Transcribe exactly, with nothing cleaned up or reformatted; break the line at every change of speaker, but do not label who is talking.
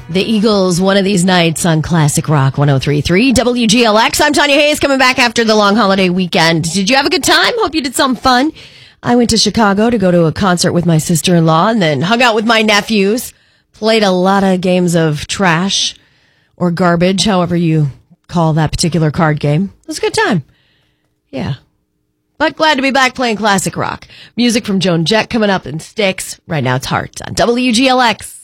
The Eagles, One of These Nights on Classic Rock one oh three point three W G L X. I'm Tanya Hayes, coming back after the long holiday weekend. Did you have a good time? Hope you did something fun. I went to Chicago to go to a concert with my sister-in-law and then hung out with my nephews. Played a lot of games of trash or garbage, however you call that particular card game. It was a good time. Yeah. But glad to be back playing classic rock. Music from Joan Jett coming up in Styx. Right now it's Heart on W G L X.